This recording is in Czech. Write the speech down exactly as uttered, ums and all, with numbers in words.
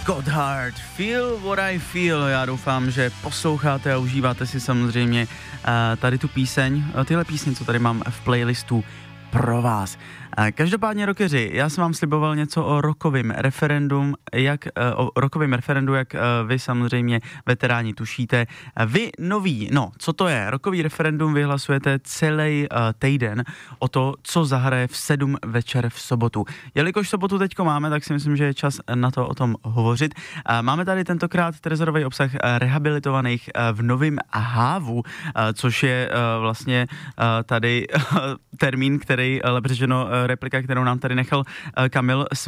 Scott Hart, Feel What I Feel. Já doufám, že posloucháte a užíváte si samozřejmě uh, tady tu píseň, tyhle písně, co tady mám v playlistu pro vás. Každopádně rockeři, já jsem vám sliboval něco o rockovém referendum, jak, o rockovém referendu, jak vy samozřejmě veteráni tušíte. Vy noví, no, co to je? Rockový referendum vyhlasujete celý týden o to, co zahraje v sedm večer v sobotu. Jelikož sobotu teďko máme, tak si myslím, že je čas na to o tom hovořit. Máme tady tentokrát trezorový obsah rehabilitovaných v Novém Hávu, což je vlastně tady termín, který, lepře řečeno, replika, kterou nám tady nechal Kamil